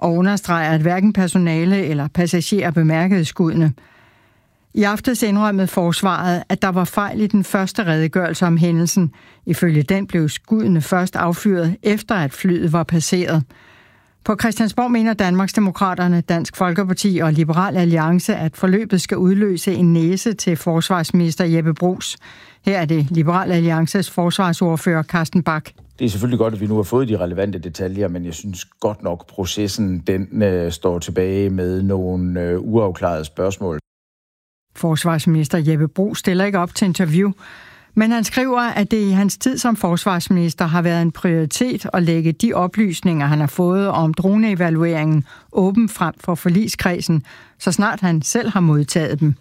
og understreger, at hverken personale eller passagerer bemærkede skuddene. I aftes indrømmede forsvaret, at der var fejl i den første redegørelse om hændelsen. Ifølge den blev skuddene først affyret, efter at flyet var passeret. På Christiansborg mener Danmarksdemokraterne, Dansk Folkeparti og Liberal Alliance, at forløbet skal udløse en næse til forsvarsminister Jeppe Bruus. Her er det Liberal Alliances forsvarsordfører Carsten Bach. Det er selvfølgelig godt, at vi nu har fået de relevante detaljer, men jeg synes godt nok, processen den står tilbage med nogle uafklarede spørgsmål. Forsvarsminister Jeppe Bruus stiller ikke op til interview, men han skriver, at det i hans tid som forsvarsminister har været en prioritet at lægge de oplysninger, han har fået om droneevalueringen, åben frem for forligskredsen, så snart han selv har modtaget dem.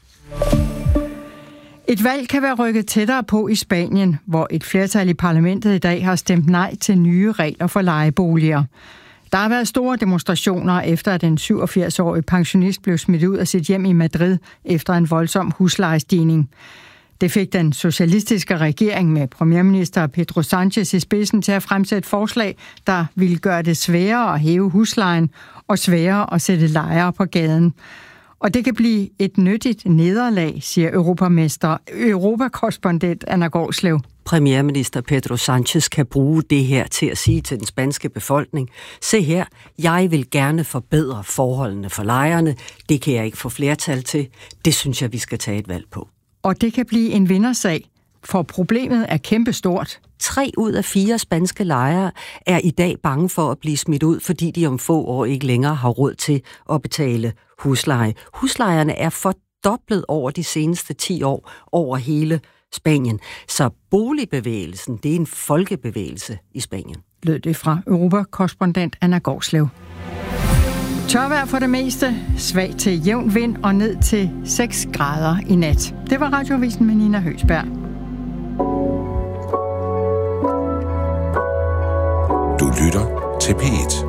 Et valg kan være rykket tættere på i Spanien, hvor et flertal i parlamentet i dag har stemt nej til nye regler for lejeboliger. Der har været store demonstrationer efter, at den 87-årige pensionist blev smidt ud af sit hjem i Madrid efter en voldsom huslejestigning. Det fik den socialistiske regering med premierminister Pedro Sánchez i spidsen til at fremsætte forslag, der ville gøre det sværere at hæve huslejen og sværere at sætte lejere på gaden. Og det kan blive et nyttigt nederlag, siger europakorrespondent Anna Gårdslev. Premierminister Pedro Sánchez kan bruge det her til at sige til den spanske befolkning: se her, jeg vil gerne forbedre forholdene for lejerne. Det kan jeg ikke få flertal til. Det synes jeg, vi skal tage et valg på. Og det kan blive en vindersag, for problemet er kæmpestort. 3 ud af 4 spanske lejere er i dag bange for at blive smidt ud, fordi de om få år ikke længere har råd til at betale husleje. Huslejerne er fordoblet over de seneste 10 år over hele Spanien. Så boligbevægelsen, det er en folkebevægelse i Spanien. Lød det fra europakorrespondent Anna Gårdslev. Tørvejr for det meste, svag til jævn vind og ned til 6 grader i nat. Det var Radioavisen med Nina Høgsberg. Du lytter til P1.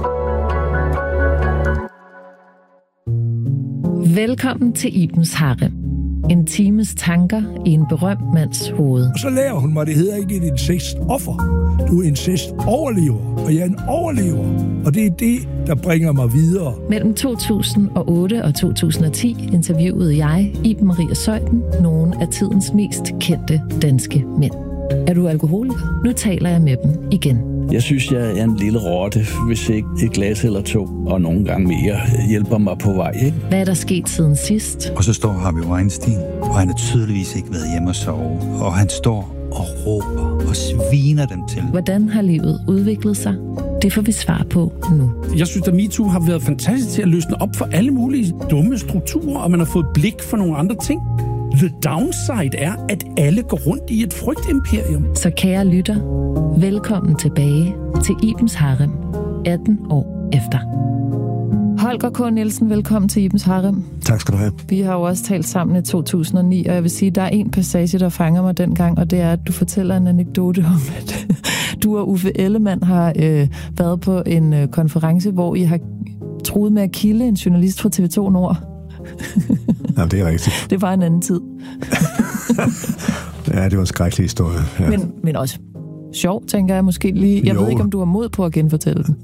Velkommen til Ibens Harem. En times tanker i en berømt mands hoved. Og så lærer hun mig, det hedder ikke et incestoffer. Du er incest-overlever, og jeg er en overlever. Og det er det, der bringer mig videre. Mellem 2008 og 2010 interviewede jeg, Iben Maria Zeuthen, nogle af tidens mest kendte danske mænd. Er du alkoholiker? Nu taler jeg med dem igen. Jeg synes, jeg er en lille rotte, hvis ikke et glas eller 2, og nogle gange mere, hjælper mig på vej, ikke? Hvad er der sket siden sidst? Og så står Harvey Weinstein, og han har tydeligvis ikke været hjemme og sove. Og han står og råber og sviner dem til. Hvordan har livet udviklet sig? Det får vi svar på nu. Jeg synes, at MeToo har været fantastisk til at løsne op for alle mulige dumme strukturer, og man har fået blik for nogle andre ting. The downside er, at alle går rundt i et frygtimperium. Så kære lytter, velkommen tilbage til Ibens Harem, 18 år efter. Holger K. Nielsen, velkommen til Ibens Harem. Tak skal du have. Vi har jo også talt sammen i 2009, og jeg vil sige, at der er en passage, der fanger mig dengang, og det er, at du fortæller en anekdote om, at du og Uffe Ellemann har været på en konference, hvor I har truet med at kilde en journalist fra TV2 Nord. Jamen, det er rigtigt. Det var en anden tid. Ja, det var en skrækkelig historie. Ja. Men også sjov, tænker jeg måske lige. Jeg ved ikke, om du har mod på at genfortælle den.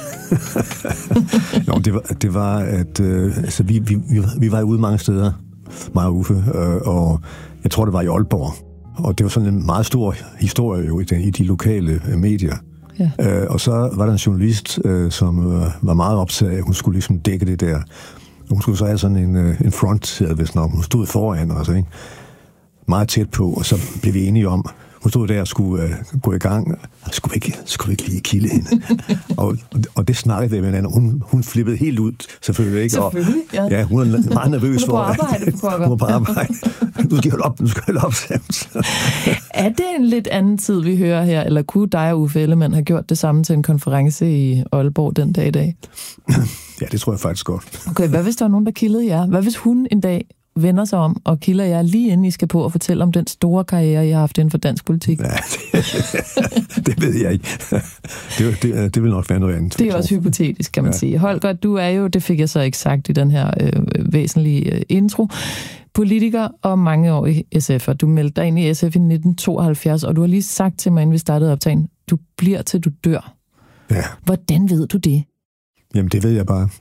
Jo, det var at altså, vi var ude mange steder, mig og Uffe, og jeg tror, det var i Aalborg. Og det var sådan en meget stor historie jo i de lokale medier. Ja. Og så var der en journalist, som var meget optaget af, at hun skulle ligesom dække det der. Hun skulle så have sådan en front, hvis nok. Hun stod foran os, ikke? Meget tæt på, og så blev vi enige om, hun stod der og skulle gå i gang. Skulle vi ikke lige kilde hende? og det snakkede vi med hinanden. Hun flippede helt ud, selvfølgelig. Ikke? Selvfølgelig, ja. Ja, hun er meget nervøs for. Hun er på arbejde. Nu skal jeg holde op. Er det en lidt anden tid, vi hører her? Eller kunne dig og Uffe Ellemann have gjort det samme til en konference i Aalborg den dag i dag? Ja, det tror jeg faktisk godt. Okay, hvad hvis der var nogen, der kildede jer? Hvad hvis hun en dag vender sig om og kilder jer lige inden I skal på og fortælle om den store karriere, I har haft inden for dansk politik? Ja, det ved jeg ikke. Det vil nok være noget andet. Det er også hypotetisk, kan man sige. Holger, du er jo, det fik jeg så ikke sagt i den her væsentlige intro, politiker og mange år i SF, og du meldte dig ind i SF i 1972, og du har lige sagt til mig, inden vi startede optagen, du bliver til du dør. Ja. Hvordan ved du det? Jamen, det ved jeg bare.